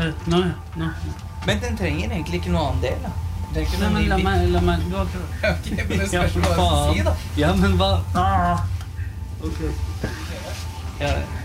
Nå. Men den trenger egentlig ikke noe annen del, da. Det er ikke noe Nei, men la meg, du har prøvd. Ok, men det spørs hva jeg skal si, da. Ja, men hva? Ok. Ja,